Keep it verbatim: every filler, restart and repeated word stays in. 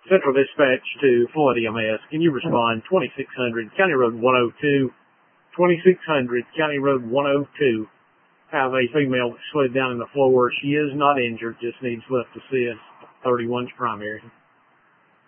Central Dispatch to Floyd E M S. Can you respond? twenty-six hundred County Road one oh two. twenty-six hundred County Road one oh two. Have a female that slid down in the floor. She is not injured, just needs left assist. thirty-one's primary.